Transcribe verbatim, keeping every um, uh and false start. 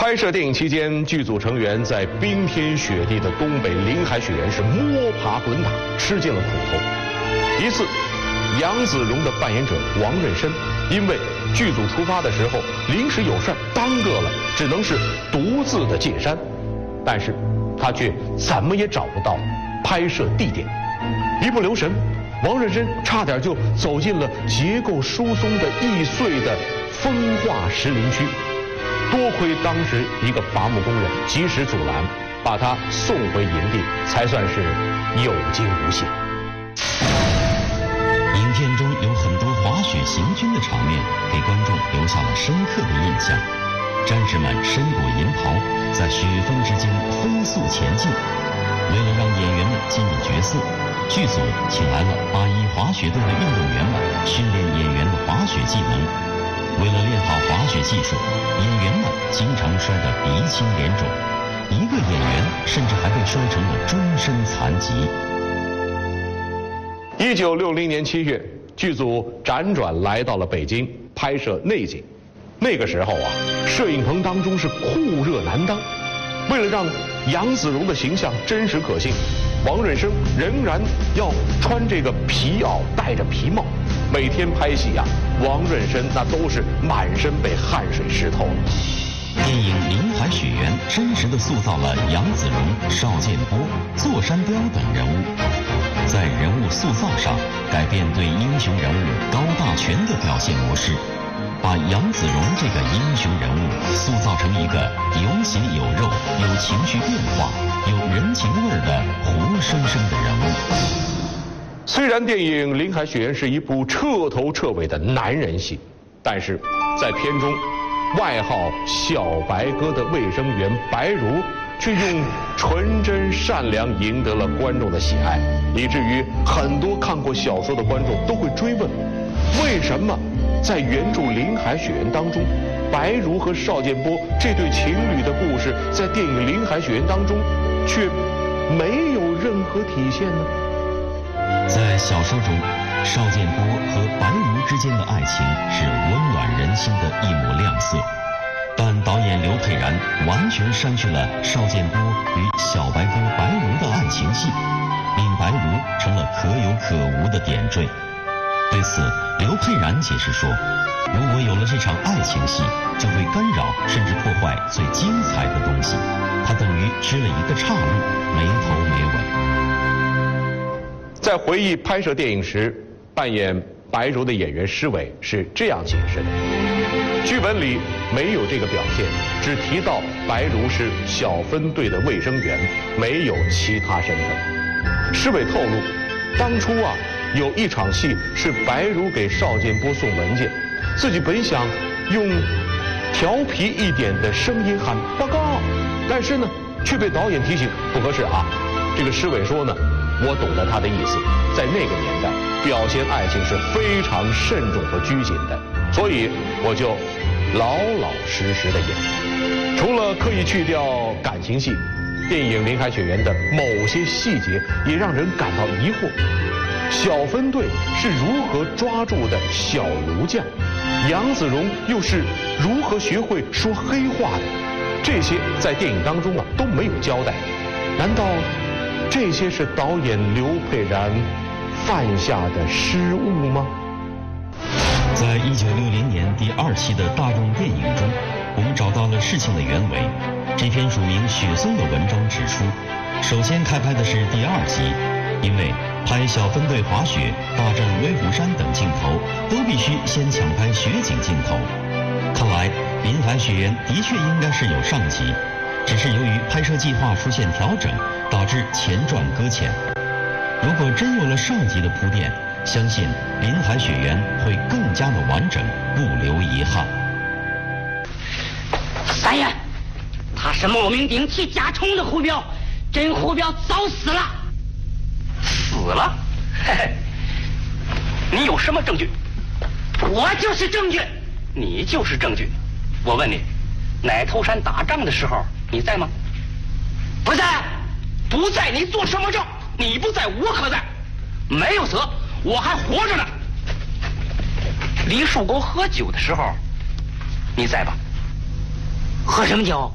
拍摄电影期间，剧组成员在冰天雪地的东北临海雪原是摸爬滚打，吃尽了苦头。一次，杨子荣的扮演者王润生因为剧组出发的时候临时有事耽搁了，只能是独自的进山，但是他却怎么也找不到拍摄地点。一不留神，王润生差点就走进了结构疏松的易碎的风化石林区。多亏当时一个伐木工人及时阻拦，把他送回营地，才算是有惊无险。 影片中有很多滑雪行军的场面，给观众留下了深刻的印象。战士们身裹银袍，在雪峰之间飞速前进。为了让演员们进入角色，剧组请来了八一滑雪队的运动员们，训练演员的滑雪技能。为了练好滑雪技术，演员们经常摔得鼻青脸肿，一个演员甚至还被摔成了终身残疾。 一九六零年七月，剧组辗转来到了北京拍摄内景。那个时候啊，摄影棚当中是酷热难当。为了让杨子荣的形象真实可信，王润生仍然要穿这个皮袄，戴着皮帽。每天拍戏呀、啊，王润生那都是满身被汗水湿透了。 电影《临海雪原》真实地塑造了杨子荣、邵建波、座山雕等人物。在人物塑造上，改变对英雄人物高大全的表现模式，把杨子荣这个英雄人物塑造成一个有血有肉、有情绪变化、有人情味的活生生的人物。 虽然电影《临海雪原》是一部彻头彻尾的男人戏，但是在片中，外号小白鸽的卫生员白如却用纯真善良赢得了观众的喜爱，以至于很多看过小说的观众都会追问，为什么在原著《临海雪原》当中，白如和邵建波这对情侣的故事在电影《临海雪原》当中却没有任何体现呢？ 在小说中，邵建波和白如之间的爱情是温暖人心的一抹亮色，但导演刘佩然完全删去了邵建波与小白鸽白如的爱情戏，令白如成了可有可无的点缀。对此，刘佩然解释说，如果有了这场爱情戏，就会干扰甚至破坏最精彩的东西，他等于吃了一个岔路，没头没尾。 在回忆拍摄电影时，扮演白如的演员施伟是这样解释的：剧本里没有这个表现，只提到白如是小分队的卫生员，没有其他身份。施伟透露，当初啊有一场戏是白如给邵建波送文件，自己本想用调皮一点的声音喊报告，但是呢却被导演提醒不合适啊。这个施伟说呢，我懂得他的意思，在那个年代，表现爱情是非常慎重和拘谨的，所以我就老老实实的演。除了刻意去掉感情戏，电影《临海雪原》的某些细节也让人感到疑惑。小分队是如何抓住的小炉匠？杨子荣又是如何学会说黑话的？这些在电影当中啊都没有交代。难道这些是导演刘佩然犯下的失误吗？ 在一九六零年第二期的大众电影中，我们找到了事情的原委。这篇署名雪松的文章指出，首先开拍的是第二集，因为拍小分队滑雪、大战威虎山等镜头都必须先抢拍雪景镜头。看来临海雪原的确应该是有上集，只是由于拍摄计划出现调整，导致前传搁浅。如果真有了上集的铺垫，相信临海雪原会更加的完整，不留遗憾。 三爷，他是冒名顶替贾充的胡彪，真胡彪早死了。 死了？嘿嘿，你有什么证据？ 我就是证据。 你就是证据。我问你，奶头山打仗的时候你在吗？ 不在。 不在，你做什么证？你不在，我可在。没有死，我还活着呢。李树沟喝酒的时候，你在吧？ 喝什么酒？